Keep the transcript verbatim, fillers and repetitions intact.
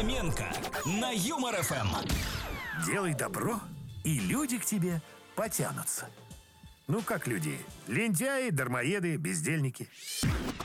Фоменко на Юмор ФМ. Делай добро, и люди к тебе потянутся. Ну как люди? Лентяи, дармоеды, бездельники.